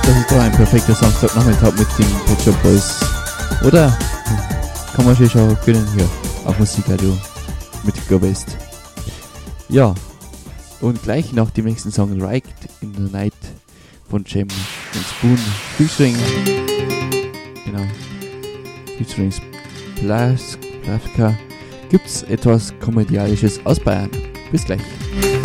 das ist doch ein perfekter Samstagnachmittag mit den Pet Shop Boys. Oder? Kann man sich schon gönnen hier auf Musikradio mit Go West. Ja, und gleich nach dem nächsten Song Right in the Night von Jem und Spoon featuring, genau, featuring Plaska, gibt's etwas Komödialisches aus Bayern. Bis gleich.